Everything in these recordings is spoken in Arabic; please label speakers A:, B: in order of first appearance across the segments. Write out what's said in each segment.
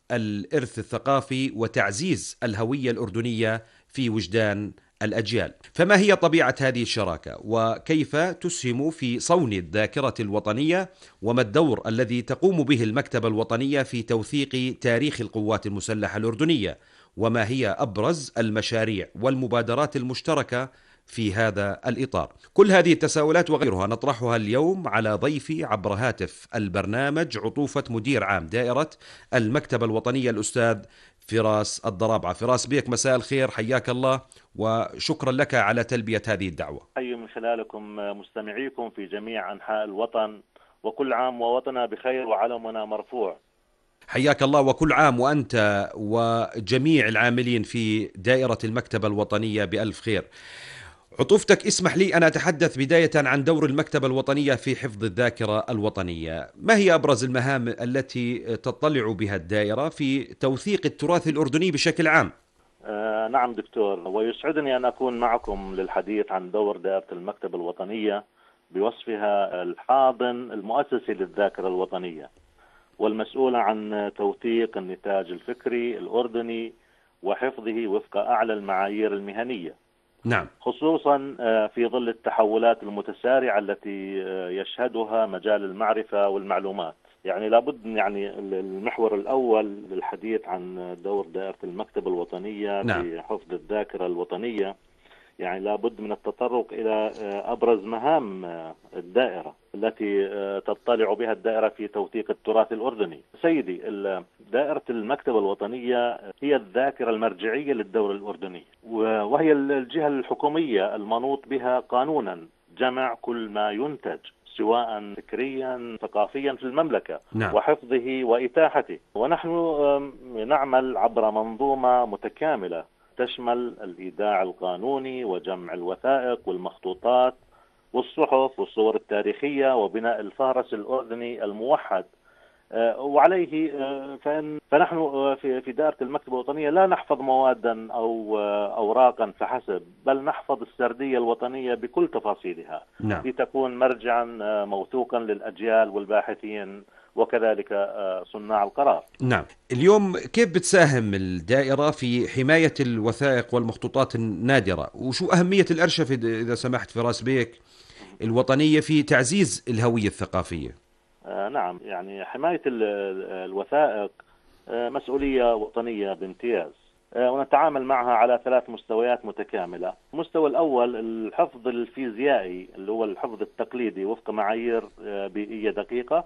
A: الإرث الثقافي وتعزيز الهوية الأردنية في وجدان الأجيال. فما هي طبيعة هذه الشراكة وكيف تسهم في صون الذاكرة الوطنية، وما الدور الذي تقوم به المكتبة الوطنية في توثيق تاريخ القوات المسلحة الأردنية، وما هي أبرز المشاريع والمبادرات المشتركة في هذا الإطار؟ كل هذه التساؤلات وغيرها نطرحها اليوم على ضيفي عبر هاتف البرنامج، عطوفة مدير عام دائرة المكتبة الوطنية الأستاذ فراس الضرابعة. فراس بيك، مساء الخير، حياك الله وشكرا لك على تلبية هذه الدعوة.
B: حي من خلالكم مستمعيكم في جميع أنحاء الوطن، وكل عام ووطننا بخير وعلمنا مرفوع.
A: حياك الله، وكل عام وأنت وجميع العاملين في دائرة المكتبة الوطنية بألف خير. عطوفتك، اسمح لي أن أتحدث بداية عن دور المكتبة الوطنية في حفظ الذاكرة الوطنية. ما هي أبرز المهام التي تطلع بها الدائرة في توثيق التراث الأردني بشكل عام؟
B: نعم دكتور، ويسعدني أن أكون معكم للحديث عن دور دائرة المكتبة الوطنية بوصفها الحاضن المؤسسي للذاكرة الوطنية، والمسؤولة عن توثيق النتاج الفكري الأردني وحفظه وفق أعلى المعايير المهنية.
A: نعم.
B: خصوصا في ظل التحولات المتسارعة التي يشهدها مجال المعرفة والمعلومات. يعني لابد المحور الأول للحديث عن دور دائرة المكتبة الوطنية
A: نعم.
B: في حفظ الذاكرة الوطنية، يعني لابد من التطرق إلى أبرز مهام الدائرة التي تطلع بها الدائرة في توثيق التراث الأردني. سيدي، دائرة المكتبة الوطنية هي الذاكرة المرجعية للدولة الأردنية، وهي الجهة الحكومية المنوط بها قانونا جمع كل ما ينتج سواء فكريا ثقافيا في المملكة.
A: نعم.
B: وحفظه وإتاحته. ونحن نعمل عبر منظومة متكاملة تشمل الإيداع القانوني وجمع الوثائق والمخطوطات والصحف والصور التاريخية وبناء الفهرس الأردني الموحد. وعليه فنحن في دائرة المكتبة الوطنية لا نحفظ موادا أو أوراقا فحسب، بل نحفظ السردية الوطنية بكل تفاصيلها.
A: نعم.
B: لتكون مرجعا موثوقا للأجيال والباحثين وكذلك صناع القرار.
A: نعم. اليوم كيف بتساهم الدائرة في حماية الوثائق والمخطوطات النادرة، وشو أهمية الأرشفة إذا سمحت فراس بيك الوطنية في تعزيز الهوية الثقافية؟
B: نعم، يعني حماية الوثائق مسؤولية وطنية بامتياز، ونتعامل معها على 3 مستويات متكاملة. المستوى الأول الحفظ الفيزيائي اللي هو الحفظ التقليدي وفق معايير بيئية دقيقة،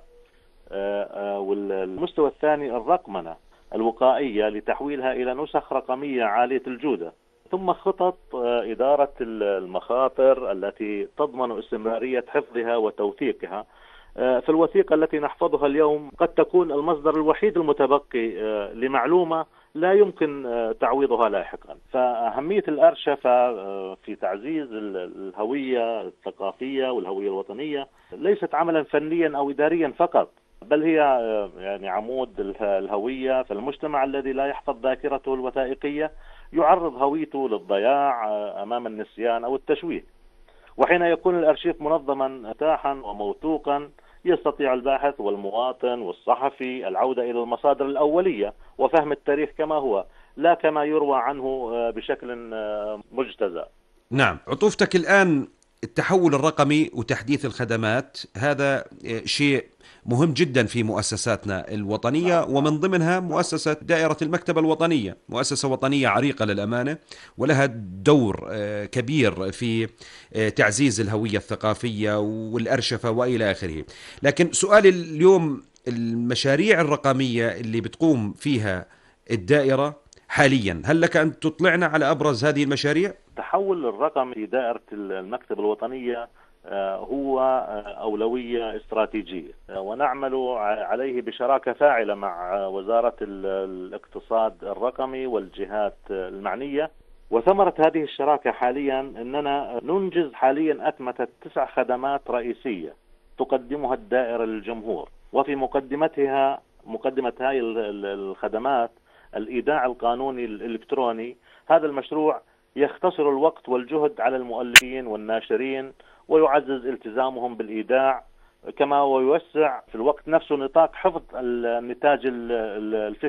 B: والمستوى الثاني الرقمنة الوقائية لتحويلها إلى نسخ رقمية عالية الجودة، ثم خطط إدارة المخاطر التي تضمن استمرارية حفظها وتوثيقها. فالوثيقة التي نحفظها اليوم قد تكون المصدر الوحيد المتبقي لمعلومة لا يمكن تعويضها لاحقا. فأهمية الأرشفة في تعزيز الهوية الثقافية والهوية الوطنية ليست عملا فنيا أو إداريا فقط، بل هي يعني عمود الهوية. فالمجتمع الذي لا يحفظ ذاكرته الوثائقية يعرض هويته للضياع أمام النسيان أو التشويه. وحين يكون الأرشيف منظما متاحا وموثوقا يستطيع الباحث والمواطن والصحفي العودة إلى المصادر الأولية وفهم التاريخ كما هو، لا كما يروى عنه بشكل مجتزأ.
A: نعم. عطوفتك، الآن التحول الرقمي وتحديث الخدمات هذا شيء مهم جدا في مؤسساتنا الوطنية، ومن ضمنها مؤسسة دائرة المكتبة الوطنية، مؤسسة وطنية عريقة للأمانة، ولها دور كبير في تعزيز الهوية الثقافية والأرشفة وإلى آخره. لكن سؤالي اليوم، المشاريع الرقمية اللي بتقوم فيها الدائرة حاليا، هل لك أن تطلعنا على أبرز هذه المشاريع؟
B: التحول الرقمي في دائرة المكتبة الوطنية هو أولوية استراتيجية، ونعمل عليه بشراكة فاعلة مع وزارة الاقتصاد الرقمي والجهات المعنية. وثمرة هذه الشراكة حاليا أننا ننجز حاليا أتمتة 9 خدمات رئيسية تقدمها الدائرة للجمهور، وفي مقدمة هذه الخدمات الإيداع القانوني الإلكتروني. هذا المشروع يختصر الوقت والجهد على المؤلفين والناشرين ويعزز التزامهم بالإيداع، كما ويوسع في الوقت نفسه نطاق حفظ النتاج الفكري